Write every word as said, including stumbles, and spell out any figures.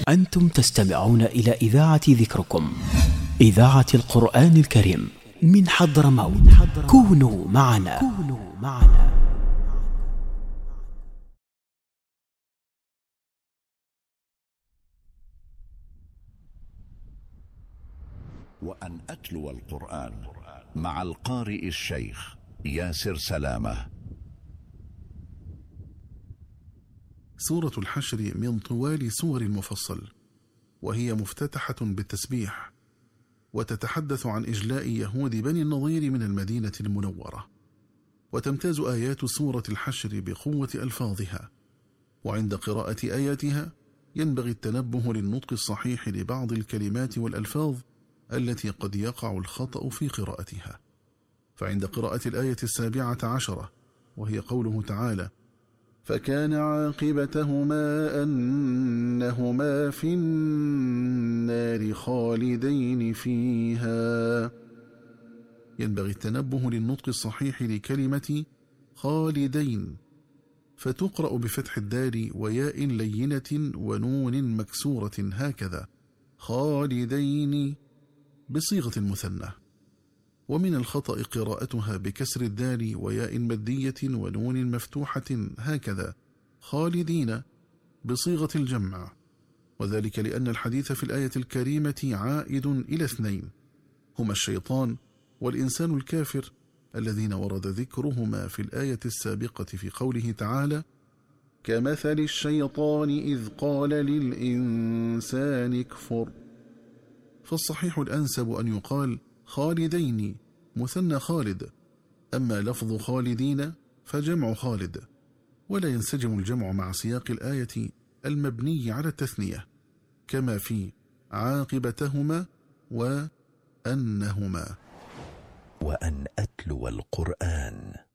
أنتم تستمعون إلى إذاعة ذكركم، إذاعة القرآن الكريم من حضرموت. كونوا معنا. كونوا معنا. وأن أتلو القرآن مع القارئ الشيخ ياسر سلامة. سورة الحشر من طوال سور المفصل، وهي مفتتحة بالتسبيح، وتتحدث عن إجلاء يهود بني النضير من المدينة المنورة. وتمتاز آيات سورة الحشر بقوة ألفاظها، وعند قراءة آياتها ينبغي التنبه للنطق الصحيح لبعض الكلمات والألفاظ التي قد يقع الخطأ في قراءتها. فعند قراءة الآية السابعة عشرة، وهي قوله تعالى: فكان عاقبتهما أنهما في النار خالدين فيها، ينبغي التنبه للنطق الصحيح لكلمة خالدين، فتقرأ بفتح الدال وياء لينة ونون مكسورة هكذا، خالدين بصيغة المثنى. ومن الخطأ قراءتها بكسر الدال وياء مدية ونون مفتوحة هكذا، خالدين بصيغة الجمع، وذلك لأن الحديث في الآية الكريمة عائد إلى اثنين، هما الشيطان والإنسان الكافر، الذين ورد ذكرهما في الآية السابقة في قوله تعالى: كمثل الشيطان إذ قال للإنسان اكفر. فالصحيح الأنسب أن يقال خالدين مثنى خالد، أما لفظ خالدين فجمع خالد، ولا ينسجم الجمع مع سياق الآية المبني على التثنية، كما في عاقبتهما وأنهما. وأن أتلو القرآن